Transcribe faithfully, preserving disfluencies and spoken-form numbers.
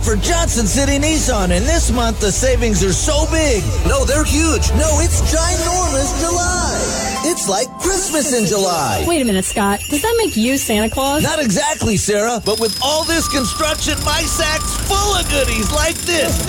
For Johnson City Nissan, and this month the savings are so big. No, they're huge. No, it's ginormous July. It's like Christmas in July. Wait a minute, Scott. Does that make you Santa Claus? Not exactly, Sarah, but with all this construction, my sack's full of goodies like this.